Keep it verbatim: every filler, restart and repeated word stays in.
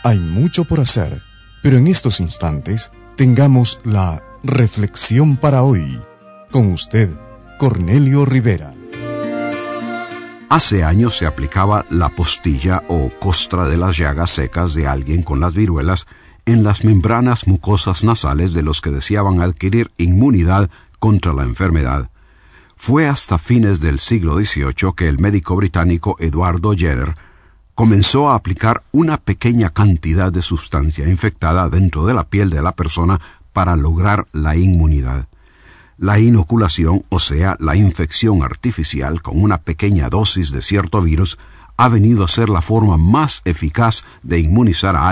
Hay mucho por hacer, pero en estos instantes tengamos la reflexión para hoy. Con usted, Cornelio Rivera. Hace años se aplicaba la postilla o costra de las llagas secas de alguien con las viruelas en las membranas mucosas nasales de los que deseaban adquirir inmunidad contra la enfermedad. Fue hasta fines del siglo dieciocho que el médico británico Eduardo Jenner comenzó a aplicar una pequeña cantidad de sustancia infectada dentro de la piel de la persona para lograr la inmunidad. La inoculación, o sea, la infección artificial con una pequeña dosis de cierto virus, ha venido a ser la forma más eficaz de inmunizar a